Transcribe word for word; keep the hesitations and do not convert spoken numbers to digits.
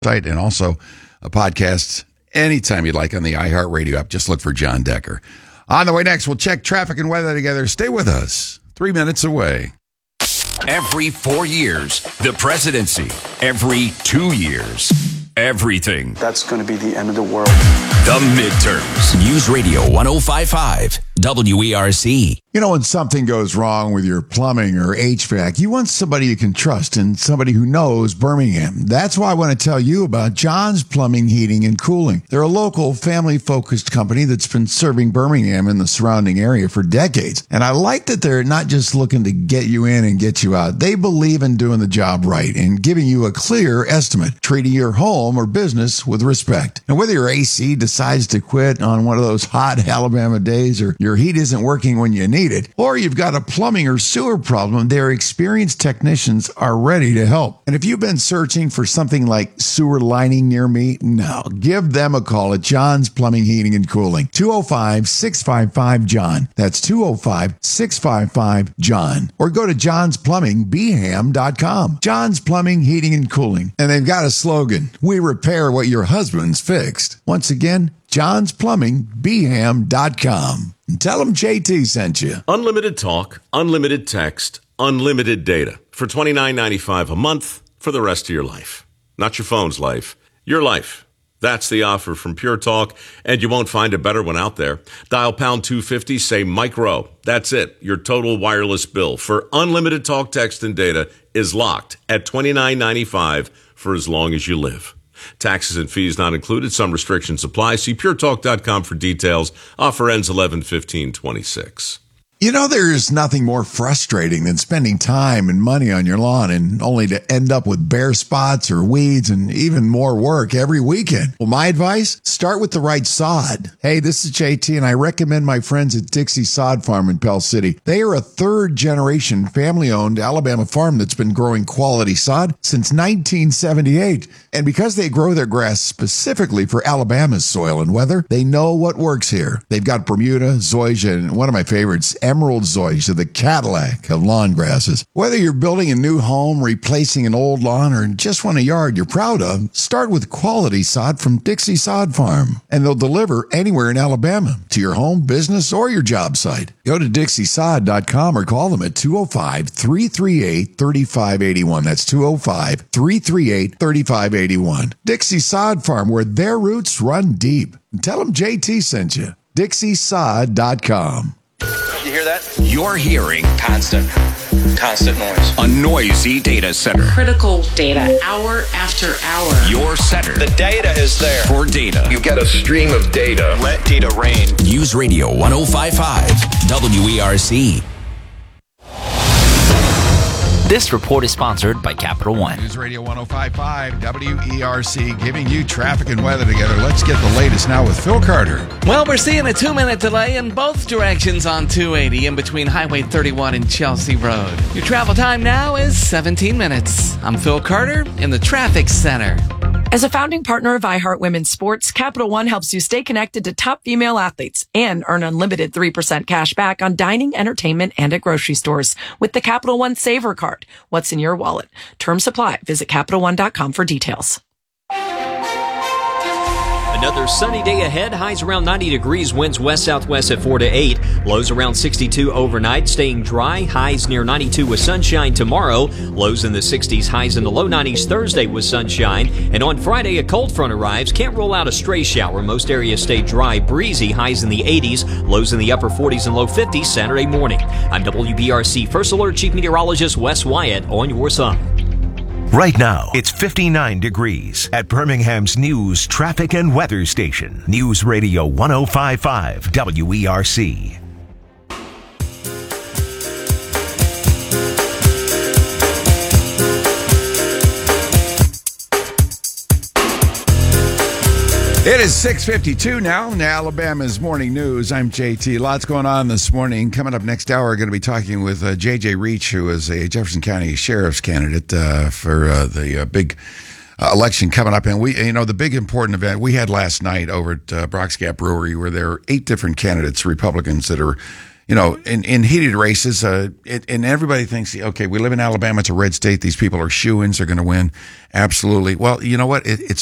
site and also a podcast anytime you'd like on the iHeartRadio app. Just look for John Decker. On the way next, we'll check traffic and weather together. Stay with us. Three minutes away. Every four years, the presidency. Every two years, everything. That's going to be the end of the world. The midterms. News Radio one oh five point five, W E R C. You know, when something goes wrong with your plumbing or H V A C, you want somebody you can trust and somebody who knows Birmingham. That's why I want to tell you about John's Plumbing, Heating, and Cooling. They're a local, family-focused company that's been serving Birmingham and the surrounding area for decades. And I like that they're not just looking to get you in and get you out. They believe in doing the job right and giving you a clear estimate, treating your home or business with respect. And whether your A C decides to quit on one of those hot Alabama days or your heat isn't working when you need it, or you've got a plumbing or sewer problem, their experienced technicians are ready to help. And if you've been searching for something like sewer lining near me, no, give them a call at John's Plumbing, Heating, and Cooling. two oh five, six five five, John. That's two oh five, six five five, John. Or go to johns plumbing b ham dot com. John's Plumbing, Heating, and Cooling. And they've got a slogan: we repair what your husband's fixed. Once again, johns plumbing b ham dot com. Tell them J T sent you. Unlimited talk, unlimited text, unlimited data for twenty-nine ninety-five a month for the rest of your life. Not your phone's life, your life. That's the offer from Pure Talk, and you won't find a better one out there. Dial pound two fifty, say micro. That's it. Your total wireless bill for unlimited talk, text, and data is locked at twenty-nine ninety-five for as long as you live. Taxes and fees not included. Some restrictions apply. See pure talk dot com for details. Offer ends eleven fifteen twenty-six. You know, there's nothing more frustrating than spending time and money on your lawn and only to end up with bare spots or weeds and even more work every weekend. Well, my advice, start with the right sod. Hey, this is J T, and I recommend my friends at Dixie Sod Farm in Pell City. They are a third-generation, family-owned Alabama farm that's been growing quality sod since nineteen seventy-eight. And because they grow their grass specifically for Alabama's soil and weather, they know what works here. They've got Bermuda, zoysia, and one of my favorites, Emerald zoysia, the Cadillac of lawn grasses. Whether you're building a new home, replacing an old lawn, or just want a yard you're proud of, start with quality sod from Dixie Sod Farm. And they'll deliver anywhere in Alabama to your home, business, or your job site. Go to dixie sod dot com or call them at two oh five, three three eight, three five eight one. That's two oh five, three three eight, three five eight one. Dixie Sod Farm, where their roots run deep. Tell them J T sent you. dixie sod dot com. You hear that? You're hearing Constant. Constant noise. a noisy data center. Critical data, hour after hour. Your center The data is there. for data. You get a stream of data. Let data rain. News Radio one oh five point five, W E R C. This report is sponsored by Capital One. News Radio one oh five point five, W E R C, giving you traffic and weather together. Let's get the latest now with Phil Carter. Well, we're seeing a two-minute delay in both directions on two eighty in between Highway thirty-one and Chelsea Road. Your travel time now is seventeen minutes. I'm Phil Carter in the Traffic Center. As a founding partner of iHeart Women's Sports, Capital One helps you stay connected to top female athletes and earn unlimited three percent cash back on dining, entertainment, and at grocery stores with the Capital One Saver Card. What's in your wallet? Terms apply. Visit Capital One dot com for details. Another sunny day ahead. Highs around ninety degrees. Winds west-southwest at four to eight. Lows around sixty-two overnight. Staying dry. Highs near ninety-two with sunshine tomorrow. Lows in the sixties. Highs in the low nineties Thursday with sunshine. And on Friday, a cold front arrives. Can't rule out a stray shower. Most areas stay dry, breezy. Highs in the eighties. Lows in the upper forties and low fifties Saturday morning. I'm W B R C First Alert Chief Meteorologist Wes Wyatt on your side. Right now, it's fifty-nine degrees at Birmingham's News, Traffic, and Weather Station. News Radio one oh five point five, W E R C. It is six fifty-two now in Alabama's Morning News. I'm J T. Lots going on this morning. Coming up next hour, we're going to be talking with uh, J J Reach, who is a Jefferson County Sheriff's candidate uh, for uh, the uh, big uh, election coming up. And we, you know, the big important event we had last night over at uh, Brock's Gap Brewery, where there are eight different candidates, Republicans, that are you know, in, in heated races, uh, it, and everybody thinks, okay, we live in Alabama, it's a red state, these people are shoo-ins, they're going to win. Absolutely. Well, you know what? It, it's